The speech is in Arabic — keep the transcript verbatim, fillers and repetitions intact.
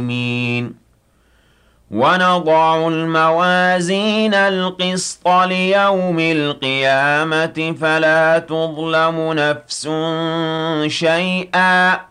ونضع الموازين القسط ليوم القيامة فلا تظلم نفس شيئا